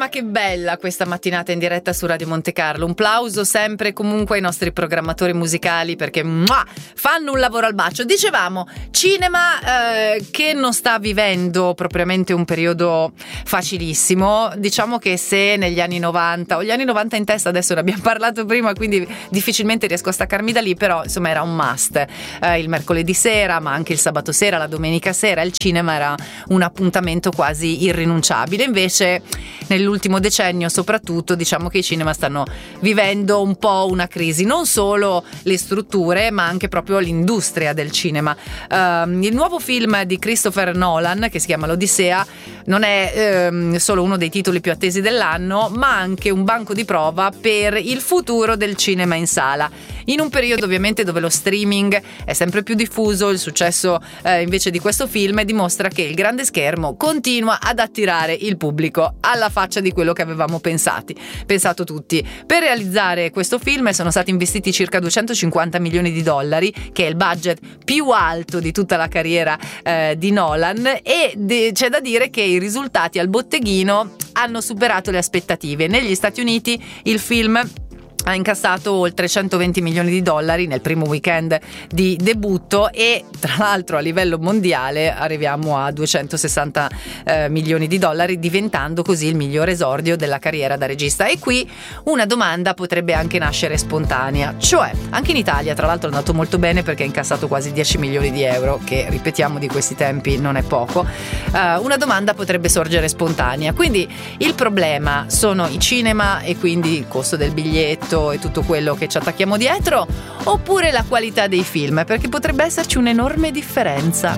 che bella questa mattinata in diretta su Radio Monte Carlo. Un plauso sempre comunque ai nostri programmatori musicali perché fanno un lavoro al bacio. Dicevamo, cinema che non sta vivendo propriamente un periodo facilissimo. Diciamo che se negli anni 90, ho gli anni 90 in testa, adesso ne abbiamo parlato prima, quindi difficilmente riesco a staccarmi da lì, però insomma era un must. Il mercoledì sera, ma anche il sabato sera, la domenica sera, il cinema era un appuntamento quasi irrinunciabile. Invece nell'ultimo decennio soprattutto diciamo che i cinema stanno vivendo un po' una crisi, non solo le strutture ma anche proprio l'industria del cinema. Il nuovo film di Christopher Nolan, che si chiama L'Odissea, non è solo uno dei titoli più attesi dell'anno, ma anche un banco di prova per il futuro del cinema in sala. In un periodo ovviamente dove lo streaming è sempre più diffuso, il successo invece di questo film dimostra che il grande schermo continua ad attirare il pubblico, alla faccia di quello che avevamo pensato tutti. Per realizzare questo film sono stati investiti circa 250 milioni di dollari, che è il budget più alto di tutta la carriera di Nolan, e c'è da dire che i risultati al botteghino hanno superato le aspettative. Negli Stati Uniti il film ha incassato oltre 120 milioni di dollari nel primo weekend di debutto e tra l'altro a livello mondiale arriviamo a 260 milioni di dollari, diventando così il miglior esordio della carriera da regista. E qui una domanda potrebbe anche nascere spontanea, cioè anche in Italia tra l'altro è andato molto bene perché ha incassato quasi 10 milioni di euro, che ripetiamo di questi tempi non è poco. Una domanda potrebbe sorgere spontanea, quindi il problema sono i cinema e quindi il costo del biglietto e tutto quello che ci attacchiamo dietro, oppure la qualità dei film? Perché potrebbe esserci un'enorme differenza.